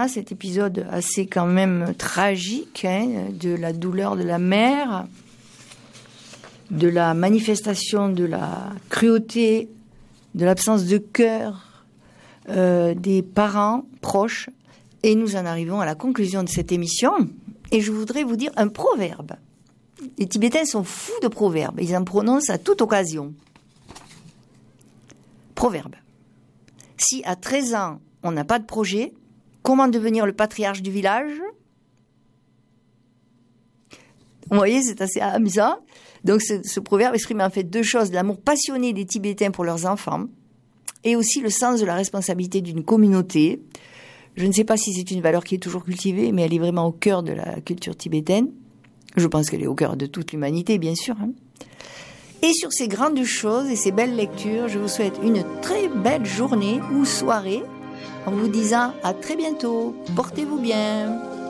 Voilà, cet épisode assez quand même tragique, de la douleur de la mère, de la manifestation de la cruauté, de l'absence de cœur des parents proches. Et nous en arrivons à la conclusion de cette émission. Et je voudrais vous dire un proverbe. Les Tibétains sont fous de proverbes. Ils en prononcent à toute occasion. Proverbe. Si à 13 ans, on n'a pas de projet, comment devenir le patriarche du village? Vous voyez, c'est assez amusant. Donc ce proverbe exprime en fait deux choses. L'amour passionné des Tibétains pour leurs enfants et aussi le sens de la responsabilité d'une communauté. Je ne sais pas si c'est une valeur qui est toujours cultivée, mais elle est vraiment au cœur de la culture tibétaine. Je pense qu'elle est au cœur de toute l'humanité, bien sûr. Et sur ces grandes choses et ces belles lectures, je vous souhaite une très belle journée ou soirée en vous disant à très bientôt. Portez-vous bien.